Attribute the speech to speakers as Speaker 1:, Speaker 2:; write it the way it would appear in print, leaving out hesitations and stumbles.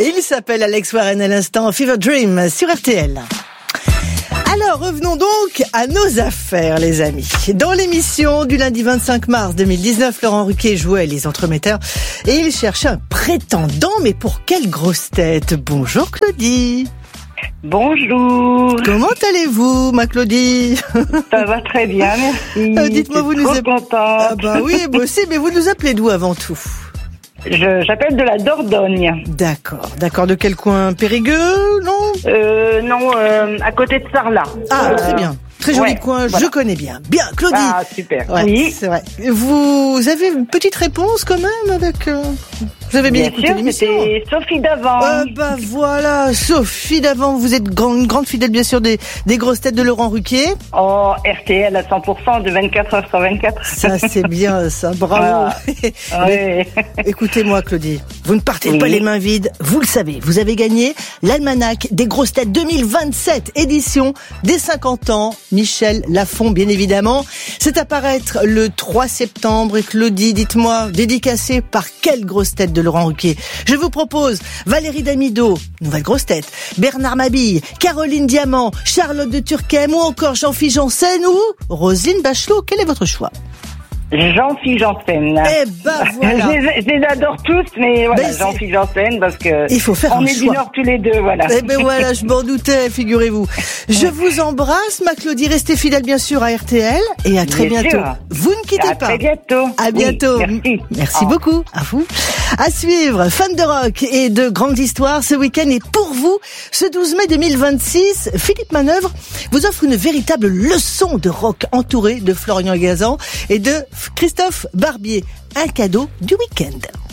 Speaker 1: Et il s'appelle Alex Warren à l'instant, Fever Dream sur RTL. Alors, revenons donc à nos affaires, les amis. Dans l'émission du lundi 25 mars 2019, Laurent Ruquier jouait les entremetteurs et il cherchait un prétendant, mais pour quelle grosse tête? Bonjour Claudie.
Speaker 2: Bonjour.
Speaker 1: Comment allez-vous, ma Claudie?
Speaker 2: Ça va très bien, merci.
Speaker 1: Dites-moi, vous nous appelez. Ah bah oui, moi aussi, mais vous nous appelez d'où avant tout?
Speaker 2: J'appelle de la Dordogne.
Speaker 1: D'accord. De quel coin? Périgueux, non?
Speaker 2: Non, à côté de Sarlat.
Speaker 1: Ah, très bien. Très joli
Speaker 2: ouais,
Speaker 1: coin,
Speaker 2: voilà.
Speaker 1: Je connais bien. Bien, Claudie.
Speaker 2: Ah, super.
Speaker 1: Ouais,
Speaker 2: oui.
Speaker 1: C'est vrai. Vous avez une petite réponse quand même avec... Vous avez bien écouté l'émission?
Speaker 2: C'était Sophie Davant.
Speaker 1: Bah voilà, Sophie Davant, vous êtes une grande fidèle bien sûr des grosses têtes de Laurent Ruquier.
Speaker 2: Oh, RTL à 100% de 24h sur 24.
Speaker 1: Ça c'est bien ça, bravo.
Speaker 2: Ah, ouais.
Speaker 1: Écoutez-moi Claudie, vous ne partez pas les mains vides, vous le savez, vous avez gagné l'almanach des grosses têtes 2027, édition des 50 ans, Michel Lafon bien évidemment. C'est à paraître le 3 septembre et Claudie, dites-moi, dédicacé par quelle grosse tête de Laurent Ruquier? Je vous propose Valérie Damido, nouvelle grosse tête, Bernard Mabille, Caroline Diamant, Charlotte de Turckheim ou encore Jean-Philippe Janssen ou Roselyne Bachelot. Quel est votre choix?
Speaker 2: Jean-Philippe Janssen.
Speaker 1: Eh ben voilà.
Speaker 2: Je les adore tous, mais voilà,
Speaker 1: Ben,
Speaker 2: Jean-Philippe Janssen, parce que
Speaker 1: il faut faire
Speaker 2: on
Speaker 1: un
Speaker 2: est
Speaker 1: choix.
Speaker 2: du Nord tous les deux, voilà.
Speaker 1: Eh ben voilà, je m'en doutais, figurez-vous. Je vous embrasse, ma Claudie, restez fidèle bien sûr à RTL et à très
Speaker 2: Bien
Speaker 1: bientôt.
Speaker 2: sûr.
Speaker 1: Vous ne quittez
Speaker 2: À
Speaker 1: pas.
Speaker 2: très bientôt.
Speaker 1: À bientôt.
Speaker 2: Oui,
Speaker 1: Merci beaucoup. À vous. À suivre, fans de rock et de grandes histoires, ce week-end est pour vous. Ce 12 mai 2026, Philippe Manœuvre vous offre une véritable leçon de rock entouré de Florian Gazan et de Christophe Barbier. Un cadeau du week-end.